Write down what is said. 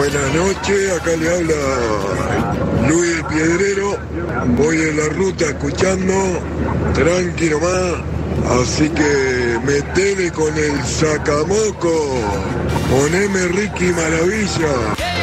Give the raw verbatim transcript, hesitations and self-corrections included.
Buenas noches, acá le habla Luis el Piedrero. Voy en la ruta escuchando, tranqui nomás. Así que metele con el sacamoco. Poneme Ricky Maravilla.